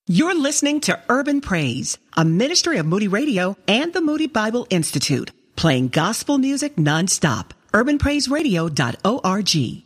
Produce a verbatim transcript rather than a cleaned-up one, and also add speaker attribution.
Speaker 1: You're listening to Urban Praise, a ministry of Moody Radio and the Moody Bible Institute, playing gospel music nonstop. urban praise radio dot org.